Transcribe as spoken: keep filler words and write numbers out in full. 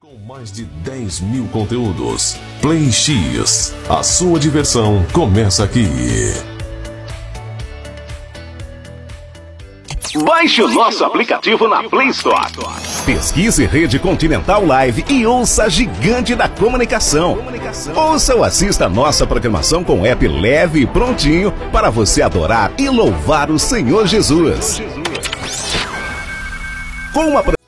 Com mais de dez mil conteúdos, Play X, a sua diversão começa aqui. Baixe o nosso aplicativo na Play Store. Pesquise Rede Continental Live e ouça a gigante da comunicação. Ouça ou assista a nossa programação com app leve e prontinho para você adorar e louvar o Senhor Jesus. Com uma